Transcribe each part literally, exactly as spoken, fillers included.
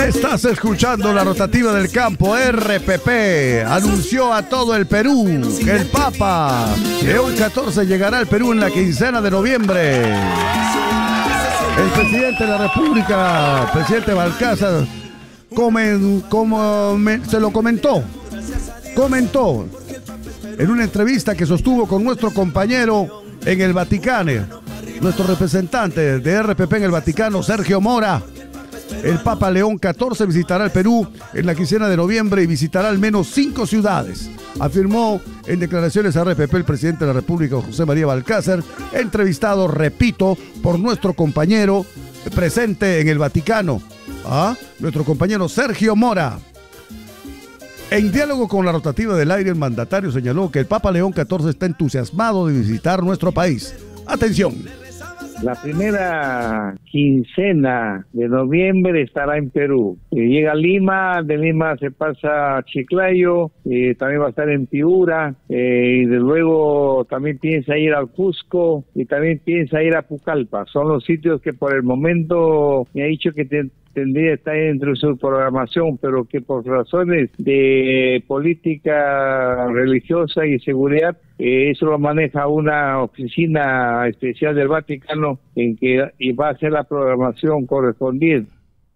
Estás escuchando la rotativa del campo. R P P anunció a todo el Perú que el Papa León catorce llegará al Perú en la quincena de noviembre. El presidente de la República, presidente Balcázar, comen, como me, se lo comentó, comentó en una entrevista que sostuvo con nuestro compañero en el Vaticano, nuestro representante de R P P en el Vaticano, Sergio Mora. El Papa León catorce visitará el Perú en la quincena de noviembre y visitará al menos cinco ciudades, afirmó en declaraciones a R P P el presidente de la República, José María Balcázar, entrevistado, repito, por nuestro compañero presente en el Vaticano, ¿ah? nuestro compañero Sergio Mora. En diálogo con la rotativa del aire, el mandatario señaló que el Papa León catorce está entusiasmado de visitar nuestro país. Atención. La primera quincena de noviembre estará en Perú. Eh, llega a Lima, de Lima se pasa a Chiclayo, eh, también va a estar en Piura, eh, y de luego también piensa ir al Cusco y también piensa ir a Pucallpa. Son los sitios que por el momento me ha dicho que te, tendría que estar entre su programación, pero que por razones de política religiosa y seguridad, Eh, eso lo maneja una oficina especial del Vaticano en que y va a hacer la programación correspondiente.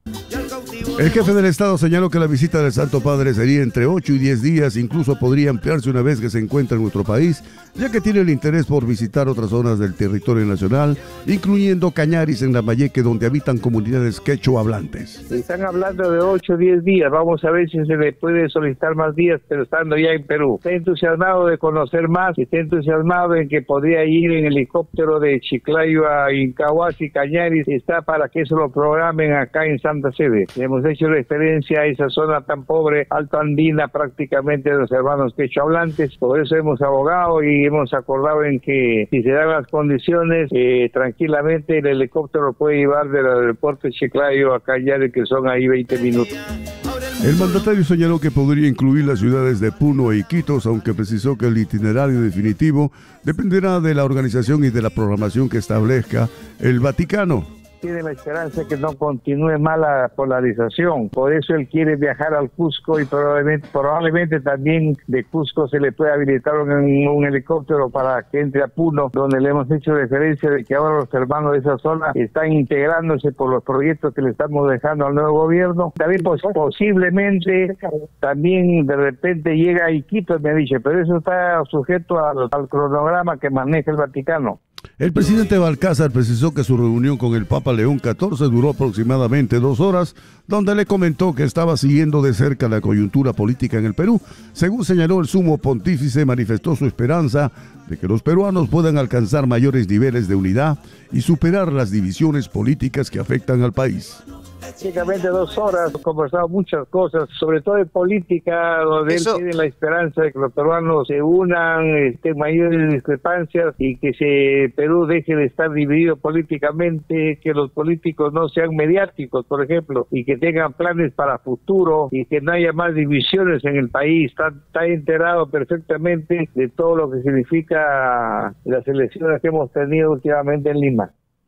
El jefe del Estado señaló que la visita del Santo Padre sería entre ocho y diez días, incluso podría ampliarse una vez que se encuentre en nuestro país, ya que tiene el interés por visitar otras zonas del territorio nacional, incluyendo Cañaris en Lambayeque, donde habitan comunidades quechua hablantes. Están hablando de ocho o diez días, vamos a ver si se le puede solicitar más días, pero estando ya en Perú. Está entusiasmado de conocer más, está entusiasmado en que podría ir en helicóptero de Chiclayo a Incahuasi, Cañaris, está para que eso lo programen acá en Santa Sede. Hemos hecho referencia a esa zona tan pobre, alto andina prácticamente de los hermanos quechua hablantes, por eso hemos abogado y hemos acordado en que si se dan las condiciones, eh, tranquilamente el helicóptero puede llevar del aeropuerto de Chiclayo a Cañaris, que son ahí veinte minutos. El mandatario señaló que podría incluir las ciudades de Puno e Iquitos, aunque precisó que el itinerario definitivo dependerá de la organización y de la programación que establezca el Vaticano. Tiene la esperanza que no continúe mala polarización, por eso él quiere viajar al Cusco y probablemente, probablemente también de Cusco se le puede habilitar un, un helicóptero para que entre a Puno, donde le hemos hecho referencia de que ahora los hermanos de esa zona están integrándose por los proyectos que le estamos dejando al nuevo gobierno. También pues, posiblemente también de repente llega a Iquitos, me ha dicho, pero eso está sujeto al, al cronograma que maneja el Vaticano. El presidente Balcázar precisó que su reunión con el Papa León catorce duró aproximadamente dos horas, donde le comentó que estaba siguiendo de cerca la coyuntura política en el Perú. Según señaló, el sumo pontífice manifestó su esperanza de que los peruanos puedan alcanzar mayores niveles de unidad y superar las divisiones políticas que afectan al país. Prácticamente dos horas, hemos conversado muchas cosas, sobre todo de política, donde Eso... él tiene la esperanza de que los peruanos se unan, estén mayores discrepancias y que se, Perú deje de estar dividido políticamente, que los políticos no sean mediáticos, por ejemplo, y que tengan planes para futuro y que no haya más divisiones en el país. Está, está enterado perfectamente de todo lo que significa las elecciones que hemos tenido últimamente en Lima.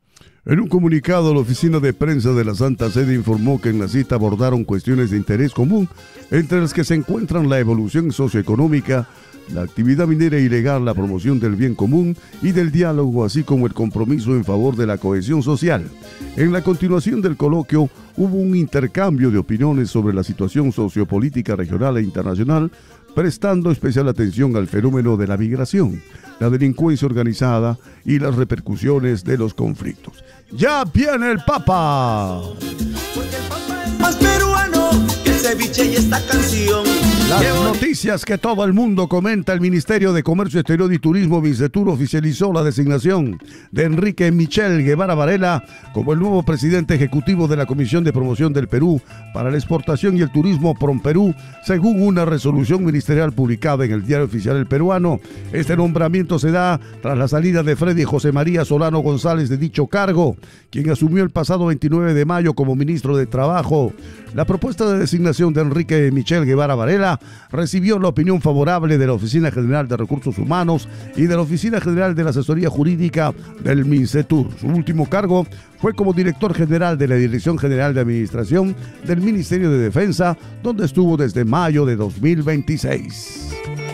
En un comunicado, la oficina de prensa de la Santa Sede informó que en la cita abordaron cuestiones de interés común, entre las que se encuentran la evolución socioeconómica, la actividad minera ilegal, la promoción del bien común y del diálogo, así como el compromiso en favor de la cohesión social. En la continuación del coloquio, hubo un intercambio de opiniones sobre la situación sociopolítica regional e internacional, prestando especial atención al fenómeno de la migración, la delincuencia organizada y las repercusiones de los conflictos. ¡Ya viene el Papa! Porque el Papa es más peruano que el ceviche y esta canción. Las noticias que todo el mundo comenta. El Ministerio de Comercio Exterior y Turismo, Mincetur, oficializó la designación de Enrique Michel Guevara Varela como el nuevo presidente ejecutivo de la Comisión de Promoción del Perú para la Exportación y el Turismo PROMPERÚ, según una resolución ministerial publicada en el Diario Oficial El Peruano. Este nombramiento se da tras la salida de Freddy José María Solano González de dicho cargo, quien asumió el pasado veintinueve de mayo como ministro de Trabajo. La propuesta de designación de Enrique Michel Guevara Varela recibió la opinión favorable de la Oficina General de Recursos Humanos y de la Oficina General de la Asesoría Jurídica del MINCETUR. Su último cargo fue como director general de la Dirección General de Administración del Ministerio de Defensa, donde estuvo desde mayo de dos mil veintiséis.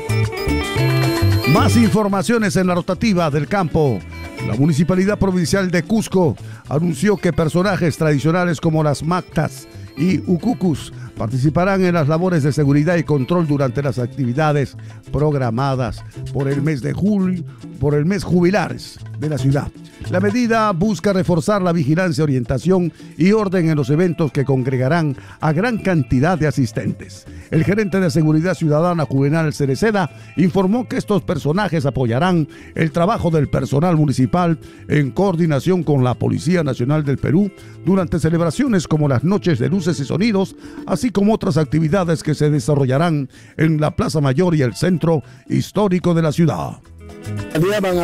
Más informaciones en la rotativa del campo. La Municipalidad Provincial de Cusco anunció que personajes tradicionales como las Mactas y Ucucus participarán en las labores de seguridad y control durante las actividades programadas por el mes de julio, por el mes jubilares de la ciudad. La medida busca reforzar la vigilancia, orientación y orden en los eventos que congregarán a gran cantidad de asistentes. El gerente de Seguridad Ciudadana, Juvenal Cereceda, informó que estos personajes apoyarán el trabajo del personal municipal en coordinación con la Policía Nacional del Perú durante celebraciones como las Noches de Luces y Sonidos, así como otras actividades que se desarrollarán en la Plaza Mayor y el Centro Histórico de la ciudad.